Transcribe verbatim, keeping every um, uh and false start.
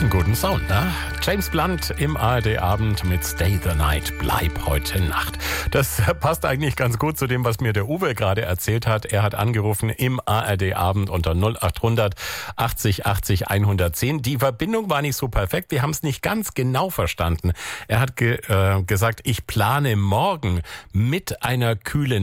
einen guten Sound, ne? James Blunt im A R D-Abend mit Stay the Night, bleib heute Nacht. Das passt eigentlich ganz gut zu dem, was mir der Uwe gerade erzählt hat. Er hat angerufen im A R D-Abend unter null acht hundert achtzig achtzig hundertzehn. Die Verbindung war nicht so perfekt, wir haben es nicht ganz genau verstanden. Er hat ge- äh, gesagt, ich plane morgen mit einer kühlen